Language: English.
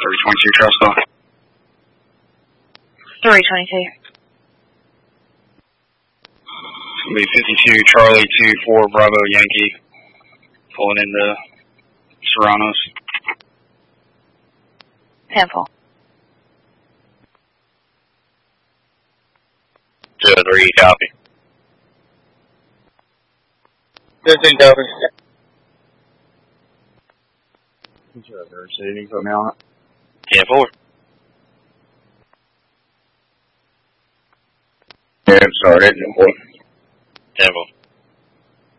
322 trail stop. 322. It's going to be 52 Charlie 24 Bravo Yankee pulling into Serranos. 10-4. 2-3, copy. 15 copy. 2-3, so you can put me on it. 10-4. Yeah, sorry, 10-4. 10-4.